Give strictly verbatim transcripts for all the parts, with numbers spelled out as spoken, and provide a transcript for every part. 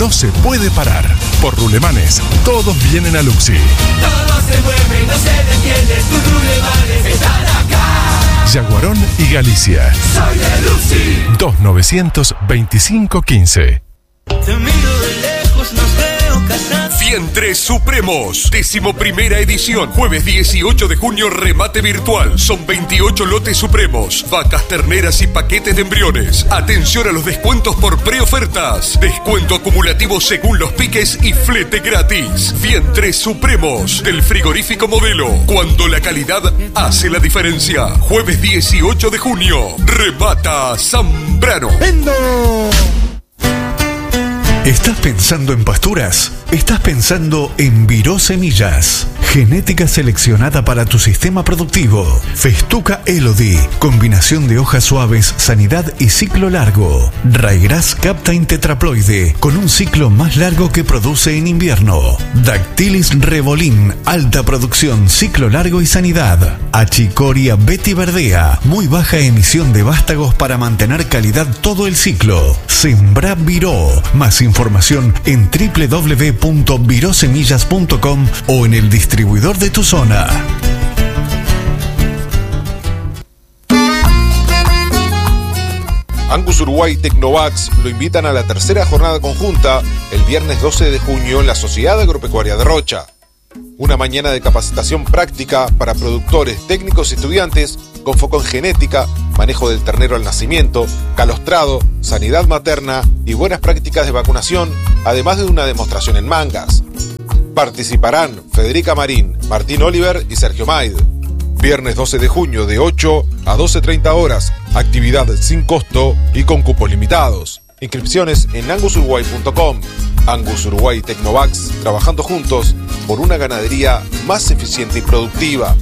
no se puede parar. Por Rulemanes, todos vienen a Luxi. Todo se mueve, no se detiene, tus Rulemanes están acá. Yaguarón y Galicia. Soy de Luxi. dos novecientos veinticinco quince. Te miro de lejos, nos veo casados. Vientres Supremos, décimo primera edición, jueves dieciocho de junio, remate virtual. Son veintiocho lotes supremos, vacas, terneras y paquetes de embriones. Atención a los descuentos por preofertas. Descuento acumulativo según los piques y flete gratis. Vientres Supremos, del frigorífico Modelo. Cuando la calidad hace la diferencia. Jueves dieciocho de junio, remata Zambrano. ¡Vendo! ¿Estás pensando en pasturas? Estás pensando en Viró Semillas. Genética seleccionada para tu sistema productivo. Festuca Elodie. Combinación de hojas suaves, sanidad y ciclo largo. Ryegrass Captain Tetraploide. Con un ciclo más largo que produce en invierno. Dactylis Revolin. Alta producción, ciclo largo y sanidad. Achicoria Betty Verdea. Muy baja emisión de vástagos para mantener calidad todo el ciclo. Sembra Viró. Más información en doble u doble u doble u punto virosemillas punto com o en el distribuidor de tu zona. Angus Uruguay y Tecnovax lo invitan a la tercera jornada conjunta el viernes doce de junio en la Sociedad Agropecuaria de Rocha. Una mañana de capacitación práctica para productores, técnicos y estudiantes con foco en genética, manejo del ternero al nacimiento, calostrado, sanidad materna y buenas prácticas de vacunación, además de una demostración en mangas. Participarán Federica Marín, Martín Oliver y Sergio Maid. Viernes doce de junio de ocho a doce treinta horas, actividad sin costo y con cupos limitados. Inscripciones en angus uruguay punto com. Angus Uruguay y Tecnovax, trabajando juntos por una ganadería más eficiente y productiva.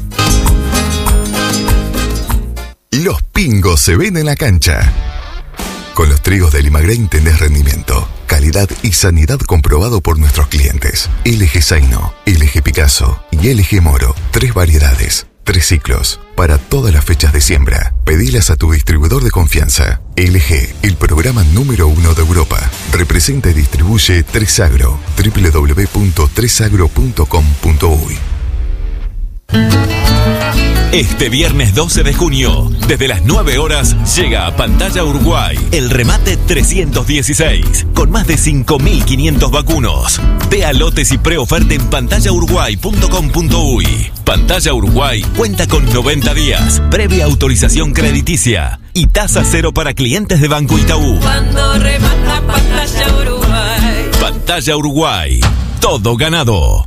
Los pingos se ven en la cancha. Con los trigos de Limagrain tenés rendimiento, calidad y sanidad comprobado por nuestros clientes. L G Zaino, L G Picasso y L G Moro. Tres variedades, tres ciclos, para todas las fechas de siembra. Pedilas a tu distribuidor de confianza. L G, el programa número uno de Europa. Representa y distribuye tres agro. doble u doble u doble u punto tres agro punto com punto uy. Este viernes doce de junio, desde las nueve horas, llega a Pantalla Uruguay el remate trescientos dieciséis, con más de cinco mil quinientos vacunos. Vea lotes y preoferta en pantalla uruguay punto com punto uy. Pantalla Uruguay cuenta con noventa días, previa autorización crediticia y tasa cero para clientes de Banco Itaú. Cuando remata Pantalla Uruguay. Pantalla Uruguay, todo ganado.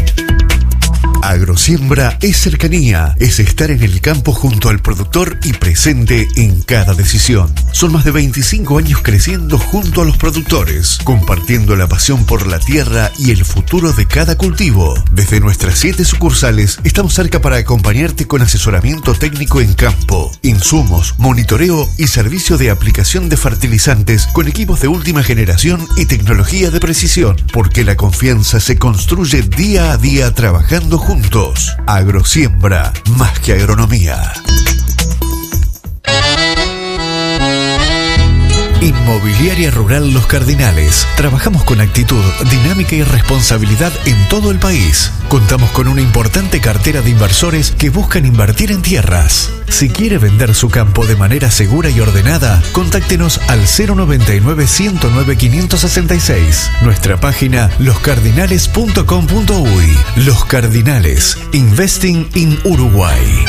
Agrosiembra es cercanía, es estar en el campo junto al productor y presente en cada decisión. Son más de veinticinco años creciendo junto a los productores, compartiendo la pasión por la tierra y el futuro de cada cultivo. Desde nuestras siete sucursales estamos cerca para acompañarte con asesoramiento técnico en campo, insumos, monitoreo y servicio de aplicación de fertilizantes con equipos de última generación y tecnología de precisión, porque la confianza se construye día a día trabajando juntos. Agrosiembra, más que agronomía. Inmobiliaria Rural Los Cardinales. Trabajamos con actitud, dinámica y responsabilidad en todo el país. Contamos con una importante cartera de inversores que buscan invertir en tierras. Si quiere vender su campo de manera segura y ordenada, contáctenos al cero noventa y nueve, ciento nueve, quinientos sesenta y seis. Nuestra página los cardinales punto com punto uy. Los Cardinales. Investing in Uruguay.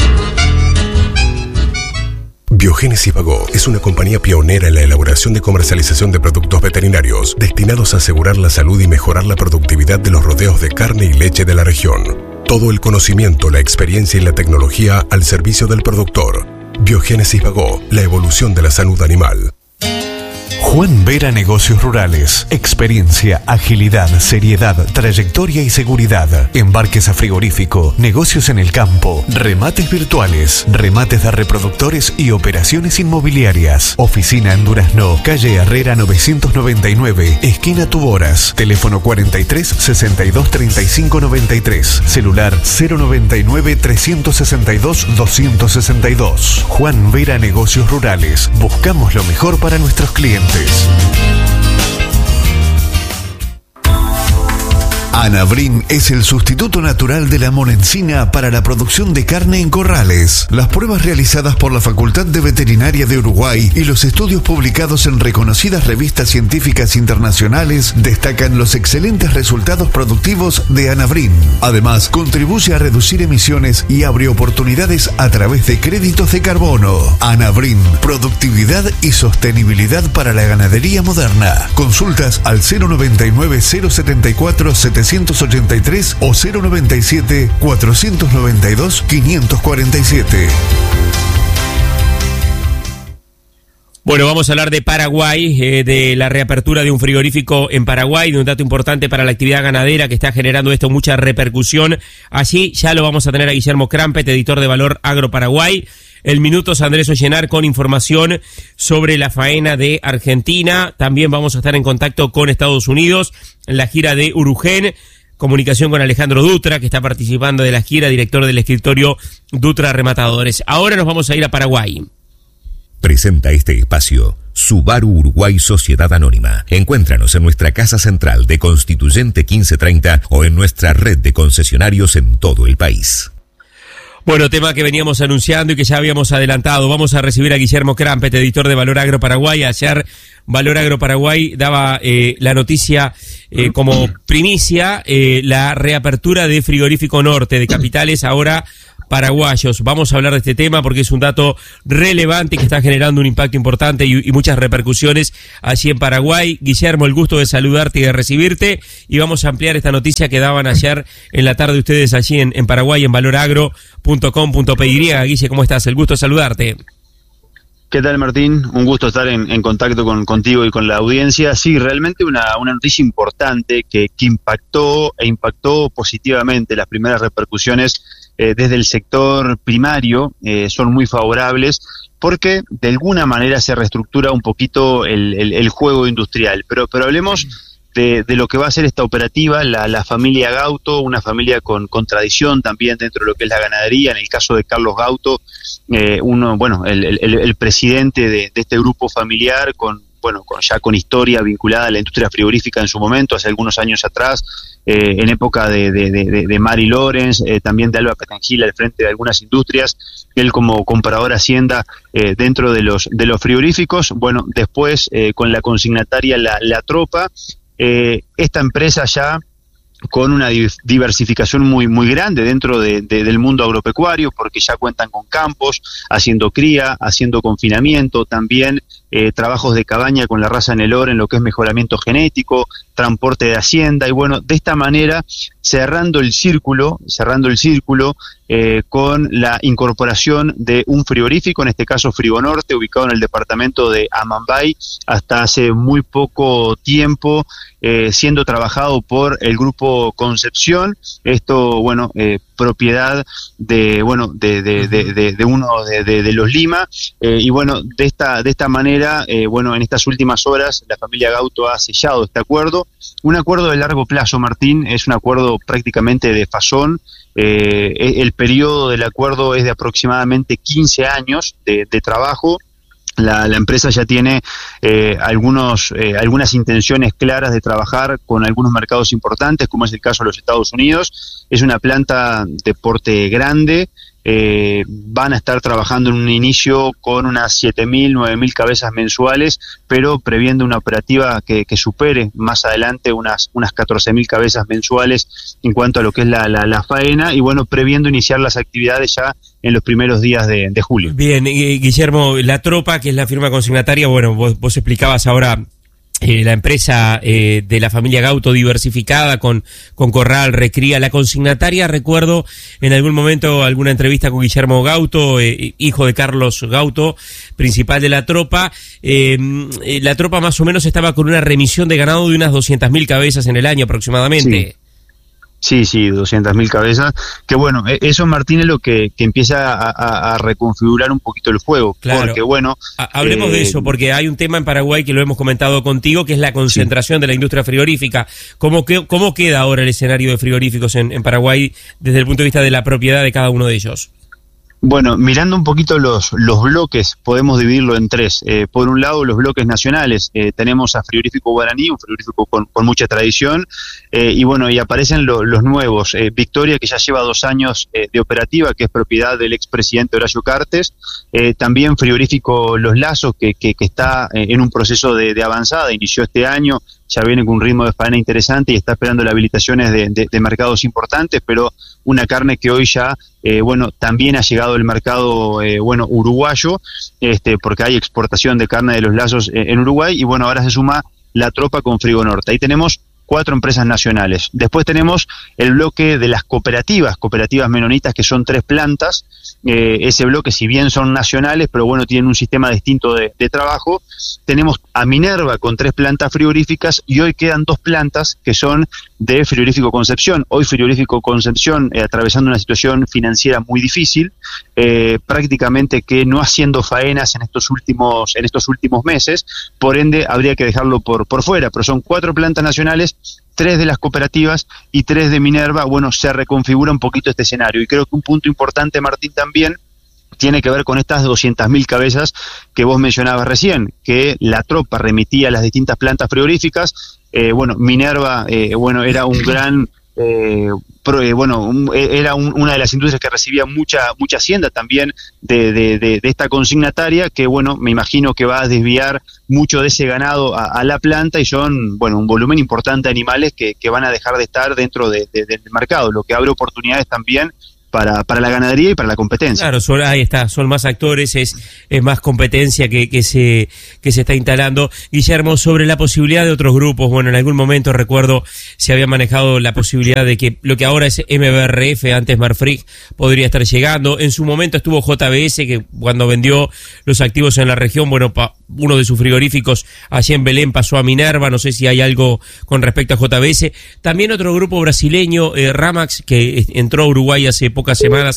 Biogénesis Bagó es una compañía pionera en la elaboración y comercialización de productos veterinarios destinados a asegurar la salud y mejorar la productividad de los rodeos de carne y leche de la región. Todo el conocimiento, la experiencia y la tecnología al servicio del productor. Biogénesis Bagó, la evolución de la salud animal. Juan Vera Negocios Rurales. Experiencia, agilidad, seriedad, trayectoria y seguridad. Embarques a frigorífico, negocios en el campo, remates virtuales, remates de reproductores y operaciones inmobiliarias. Oficina en Durazno, calle Herrera novecientos noventa y nueve, esquina Tuboras. Teléfono cuarenta y tres, sesenta y dos, treinta y cinco, noventa y tres. Celular cero noventa y nueve, trescientos sesenta y dos, doscientos sesenta y dos. Juan Vera Negocios Rurales. Buscamos lo mejor para nuestros clientes. Anabrin es el sustituto natural de la monencina para la producción de carne en corrales. Las pruebas realizadas por la Facultad de Veterinaria de Uruguay y los estudios publicados en reconocidas revistas científicas internacionales destacan los excelentes resultados productivos de Anabrin. Además, contribuye a reducir emisiones y abre oportunidades a través de créditos de carbono. Anabrin, productividad y sostenibilidad para la ganadería moderna. Consultas al cero noventa y nueve, cero setenta y cuatro, setecientos ochenta y tres o cero noventa y siete, cuatrocientos noventa y dos, quinientos cuarenta y siete. Bueno, vamos a hablar de Paraguay, eh, de la reapertura de un frigorífico en Paraguay, de un dato importante para la actividad ganadera que está generando esto mucha repercusión. Allí ya lo vamos a tener a Guillermo Crampet, editor de Valor Agro Paraguay. El Minutos Andrés Ollenar con información sobre la faena de Argentina. También vamos a estar en contacto con Estados Unidos en la gira de Urugen. Comunicación con Alejandro Dutra, que está participando de la gira, director del escritorio Dutra Rematadores. Ahora nos vamos a ir a Paraguay. Presenta este espacio Subaru Uruguay Sociedad Anónima. Encuéntranos en nuestra casa central de Constituyente quince treinta o en nuestra red de concesionarios en todo el país. Bueno, tema que veníamos anunciando y que ya habíamos adelantado. Vamos a recibir a Guillermo Crampet, editor de Valor Agro Paraguay. Ayer Valor Agro Paraguay daba eh, la noticia eh, como primicia, eh, la reapertura de Frigorífico Norte de capitales ahora paraguayos. Vamos a hablar de este tema porque es un dato relevante que está generando un impacto importante y, y muchas repercusiones allí en Paraguay. Guillermo, el gusto de saludarte y de recibirte, y vamos a ampliar esta noticia que daban ayer en la tarde ustedes allí en, en Paraguay, en valoragro punto com punto p y. Guille, ¿cómo estás? El gusto de saludarte. ¿Qué tal, Martín? Un gusto estar en, en contacto con, contigo y con la audiencia. Sí, realmente una, una noticia importante que, que impactó e impactó positivamente. Las primeras repercusiones eh, desde el sector primario eh, son muy favorables porque de alguna manera se reestructura un poquito el, el, el juego industrial. Pero, pero hablemos de, de lo que va a ser esta operativa, la, la familia Gauto, una familia con, con tradición también dentro de lo que es la ganadería. En el caso de Carlos Gauto, eh, uno, bueno, el, el, el presidente de, de este grupo familiar con, bueno, con, ya con historia vinculada a la industria frigorífica en su momento, hace algunos años atrás, eh, en época de, de, de, de Mari Lorenz, eh, también de Alba Catangil al frente de algunas industrias, él como comprador Hacienda eh, dentro de los, de los frigoríficos. Bueno, después eh, con la consignataria La, la Tropa, eh, esta empresa ya con una diversificación muy muy grande dentro de, de, del mundo agropecuario, porque ya cuentan con campos, haciendo cría, haciendo confinamiento, también eh, trabajos de cabaña con la raza Nelor en lo que es mejoramiento genético, transporte de hacienda, y bueno, de esta manera cerrando el círculo, cerrando el círculo eh, con la incorporación de un frigorífico, en este caso Frigo Norte, ubicado en el departamento de Amambay, hasta hace muy poco tiempo, eh, siendo trabajado por el grupo Concepción. Esto, bueno, eh, propiedad de, bueno, de, de, de, de, de uno de, de, de los Lima, eh, y bueno, de esta, de esta manera, eh, bueno, en estas últimas horas la familia Gauto ha sellado este acuerdo, un acuerdo de largo plazo, Martín, es un acuerdo prácticamente de fazón. Eh, el periodo del acuerdo es de aproximadamente quince años de, de trabajo. La, la empresa ya tiene eh, algunos, eh, algunas intenciones claras de trabajar con algunos mercados importantes, como es el caso de los Estados Unidos. Es una planta de porte grande. Eh, van a estar trabajando en un inicio con unas siete mil, nueve mil cabezas mensuales, pero previendo una operativa que, que supere más adelante unas, unas catorce mil cabezas mensuales en cuanto a lo que es la, la, la faena, y bueno, previendo iniciar las actividades ya en los primeros días de, de julio. Bien, Guillermo, La Tropa, que es la firma consignataria, bueno, vos, vos explicabas ahora Eh, la empresa eh, de la familia Gauto diversificada con, con corral, recría. La consignataria, recuerdo en algún momento alguna entrevista con Guillermo Gauto, eh, hijo de Carlos Gauto, principal de La Tropa. Eh, eh, La Tropa más o menos estaba con una remisión de ganado de unas doscientas mil cabezas en el año aproximadamente. Sí. Sí, sí, doscientas mil cabezas, que bueno, eso, Martín, es lo que, que empieza a, a, a reconfigurar un poquito el juego, claro. Porque bueno... Hablemos eh, de eso, porque hay un tema en Paraguay que lo hemos comentado contigo, que es la concentración sí. de la industria frigorífica. ¿Cómo, que, cómo queda ahora el escenario de frigoríficos en, en Paraguay desde el punto de vista de la propiedad de cada uno de ellos? Bueno, mirando un poquito los, los bloques, podemos dividirlo en tres. Eh, por un lado, los bloques nacionales. Eh, tenemos a Frigorífico Guaraní, un frigorífico con, con mucha tradición, eh, y bueno, y aparecen lo, los nuevos. Eh, Victoria, que ya lleva dos años eh, de operativa, que es propiedad del expresidente Horacio Cartes. Eh, también Frigorífico Los Lazos, que, que, que está eh, en un proceso de, de avanzada, inició este año, ya viene con un ritmo de faena interesante y está esperando las habilitaciones de, de, de mercados importantes, pero una carne que hoy ya, eh, bueno, también ha llegado al mercado, eh, bueno, uruguayo, este, porque hay exportación de carne de Los Lazos eh, en Uruguay, y bueno, ahora se suma La Tropa con Frigo Norte. Ahí tenemos cuatro empresas nacionales. Después tenemos el bloque de las cooperativas, cooperativas menonitas, que son tres plantas. Eh, ese bloque, si bien son nacionales, pero bueno, tienen un sistema distinto de, de trabajo. Tenemos a Minerva con tres plantas frigoríficas, y hoy quedan dos plantas que son de Frigorífico Concepción. Hoy Frigorífico Concepción, eh, atravesando una situación financiera muy difícil, eh, prácticamente que no haciendo faenas en estos últimos, en estos últimos meses, por ende habría que dejarlo por, por fuera, pero son cuatro plantas nacionales, tres de las cooperativas y tres de Minerva. Bueno, se reconfigura un poquito este escenario, y creo que un punto importante, Martín, también tiene que ver con estas doscientas mil cabezas que vos mencionabas recién, que La Tropa remitía a las distintas plantas frigoríficas. Eh, bueno, Minerva, eh, bueno, era un gran, eh, pro, eh, bueno, un, era un, una de las industrias que recibía mucha mucha hacienda también de, de, de, de esta consignataria, que bueno, me imagino que va a desviar mucho de ese ganado a, a la planta, y son, bueno, un volumen importante de animales que, que van a dejar de estar dentro de, de, del mercado, lo que abre oportunidades también para, para la ganadería y para la competencia. Claro, son, ahí está, son más actores, es, es más competencia que, que se que se está instalando. Guillermo, sobre la posibilidad de otros grupos, bueno, en algún momento recuerdo se había manejado la posibilidad de que lo que ahora es M B R F, antes Marfrig, podría estar llegando. En su momento estuvo J B S, que cuando vendió los activos en la región, bueno, pa, uno de sus frigoríficos allí en Belén pasó a Minerva, no sé si hay algo con respecto a J B S. También otro grupo brasileño, eh, Ramax, que entró a Uruguay hace pocas semanas,